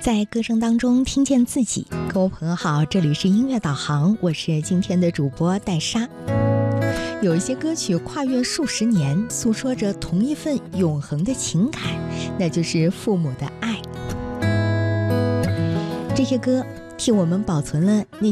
在歌声当中听见自己。各位朋友好，这里是音乐导航，我是今天的主播戴莎。有一些歌曲跨越数十年，诉说着同一份永恒的情感，那就是父母的爱。这些歌替我们保存了那